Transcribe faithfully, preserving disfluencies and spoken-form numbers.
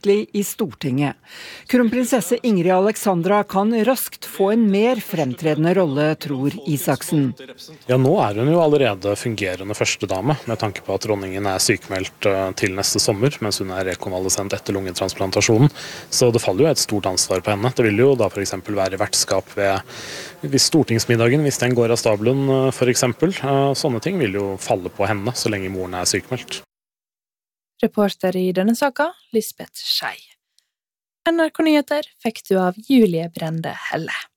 offentlig i Stortinget. Kronprinsesse Ingrid Alexandra kan raskt få en mer fremtredende rolle, tror Isaksen. Ja, nå er hun jo allerede fungerende førstedame, med tanke på at dronningen er sykemeldt til neste sommer, mens hun er rekonvalesent etter lungetransplantasjonen. Så det faller jo et stort ansvar på henne. Det vil jo da for eksempel være vertskap ved hvis stortingsmiddagen, hvis den går av stabelen for eksempel. Sånne ting vil jo falle på henne så lenge moren er sykemeldt. Reporter i denne saka, Lisbeth Skei. N R K Nyheter fikk du av Julie Brende Helle.